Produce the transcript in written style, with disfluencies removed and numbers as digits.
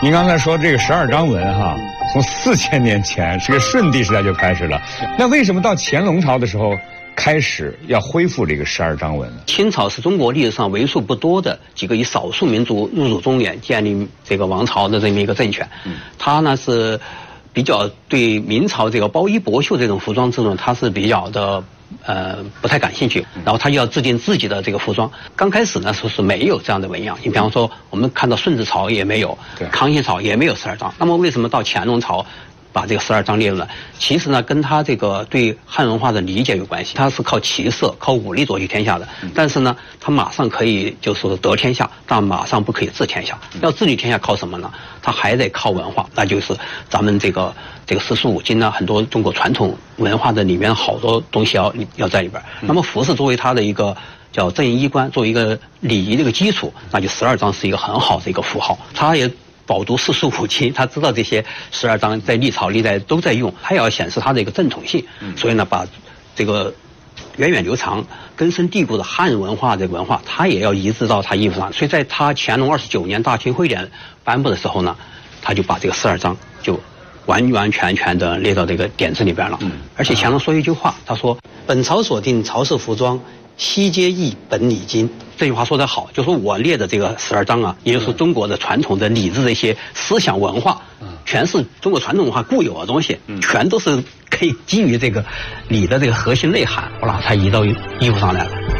您刚才说这个12章文哈，从4000年前这个舜帝时代就开始了，那为什么到乾隆朝的时候开始要恢复这个12章文呢？ 清朝是中国历史上为数不多的几个以少数民族入主中原、建立这个王朝的这么一个政权。它呢是比较对明朝这个包衣剥袖这种服装制度，它是比较的不太感兴趣，然后他就要制定自己的这个服装。刚开始呢是没有这样的纹样，你比方说我们看到顺治朝也没有，康熙朝也没有12章。那么为什么到乾隆朝把这个12章列入了？其实呢跟他这个对汉文化的理解有关系。他是靠骑射、靠武力夺取天下的，但是呢他马上可以就是说得天下，但马上不可以治天下。要治理天下靠什么呢？他还得靠文化，那就是咱们这个四书五经呢，很多中国传统文化的里面好多东西要在里边。那么服饰作为它的一个叫正衣冠，作为一个礼仪的一个基础，那就12章是一个很好的一个符号。他也饱读四书五经，他知道这些12章在历朝历代都在用，他也要显示他的一个正统性。所以呢，把这个源远流长、根深蒂固的汉文化这个文化，他也要移植到他衣服上。所以在他乾隆29年大清会典颁布的时候呢，他就把这个12章就完完全全的列到这个典制里边了。而且乾隆说一句话，他说：“本朝所定朝式服装，悉皆译本礼经。”这句话说得好，就说我列的这个12章啊，也就是中国的传统的礼制的一些思想文化，全是中国传统文化固有的东西，全都是可以基于这个礼的这个核心内涵，我把它移到衣服上来了。